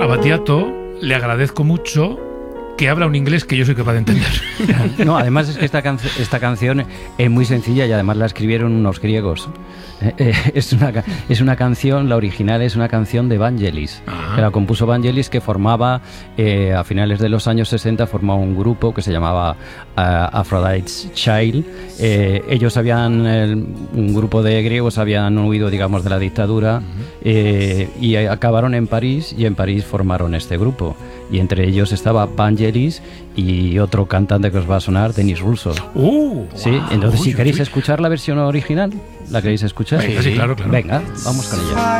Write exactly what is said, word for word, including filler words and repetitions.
Battiato le agradezco mucho que habla un inglés que yo soy capaz de entender. No, además es que esta, can- esta canción es muy sencilla y además la escribieron unos griegos. Eh, eh, es, una, es una canción, la original es una canción de Vangelis, Ajá. que la compuso Vangelis, que formaba, eh, a finales de los años sesenta, formaba un grupo que se llamaba uh, Aphrodite's Child. Eh, ellos habían, el, un grupo de griegos habían huido, digamos, de la dictadura, uh-huh. eh, y acabaron en París, y en París formaron este grupo. Y entre ellos estaba Vangelis y otro cantante que os va a sonar, Denis Russo. Uh, sí, wow. Entonces, Uy, si queréis uy. escuchar la versión original, ¿la queréis escuchar? Venga, sí, claro, claro. Venga, vamos con ella.